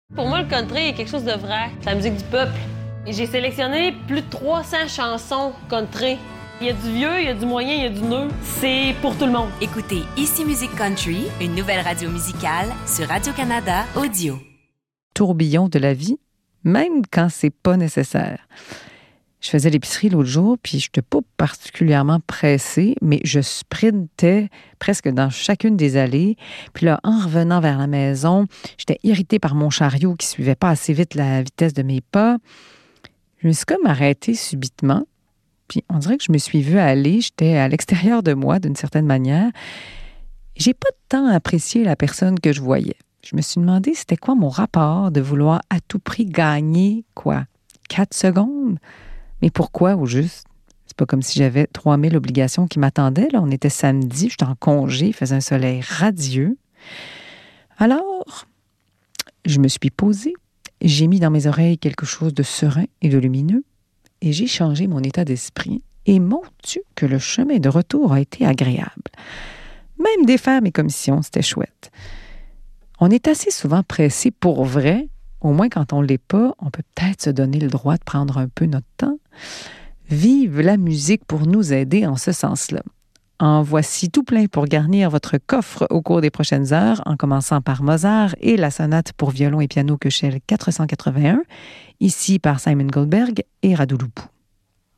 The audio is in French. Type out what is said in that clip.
Pour moi, le country est quelque chose de vrai. C'est la musique du peuple. Et j'ai sélectionné plus de 300 chansons country. Il y a du vieux, il y a du moyen, il y a du neuf. C'est pour tout le monde. Écoutez Ici Musique Country, une nouvelle radio musicale sur Radio-Canada Audio. Tourbillon de la vie, même quand c'est pas nécessaire. Je faisais l'épicerie l'autre jour, puis je n'étais pas particulièrement pressée, mais je sprintais presque dans chacune des allées. Puis là, en revenant vers la maison, j'étais irritée par mon chariot qui ne suivait pas assez vite la vitesse de mes pas. Je me suis comme arrêtée subitement, puis on dirait que je me suis vue aller. J'étais à l'extérieur de moi, d'une certaine manière. J'ai pas de temps à apprécier la personne que je voyais. Je me suis demandé c'était quoi mon rapport de vouloir à tout prix gagner, 4 secondes? Mais pourquoi au juste? C'est pas comme si j'avais 3000 obligations qui m'attendaient. Là. On était samedi, j'étais en congé, il faisait un soleil radieux. Alors, je me suis posée, j'ai mis dans mes oreilles quelque chose de serein et de lumineux et j'ai changé mon état d'esprit. Et mon Dieu, que le chemin de retour a été agréable. Même défaire mes commissions, c'était chouette. On est assez souvent pressé pour vrai. Au moins, quand on ne l'est pas, on peut peut-être se donner le droit de prendre un peu notre temps. Vive la musique pour nous aider en ce sens-là. En voici tout plein pour garnir votre coffre au cours des prochaines heures, en commençant par Mozart et la sonate pour violon et piano Köchel 481, ici par Simon Goldberg et Radu Lupu.